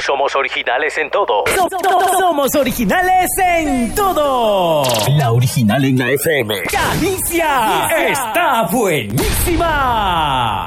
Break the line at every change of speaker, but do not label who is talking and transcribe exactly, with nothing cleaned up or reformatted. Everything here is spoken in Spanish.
somos originales en todo.
So- so- somos originales en todo.
La original en la F M.
¡Canicia! ¡Está buenísima!